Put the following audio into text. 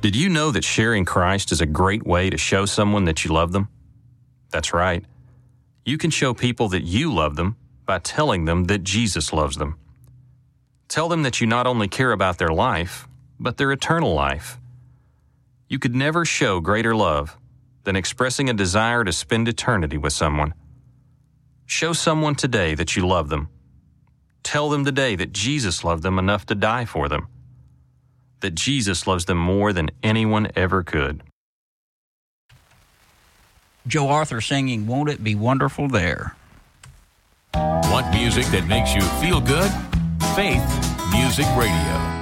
Did you know that sharing Christ is a great way to show someone that you love them? That's right. You can show people that you love them by telling them that Jesus loves them. Tell them that you not only care about their life, but their eternal life. You could never show greater love than expressing a desire to spend eternity with someone. Show someone today that you love them. Tell them today that Jesus loved them enough to die for them. That Jesus loves them more than anyone ever could. Joe Arthur singing Won't It Be Wonderful There? Want music that makes you feel good? Faith Music Radio.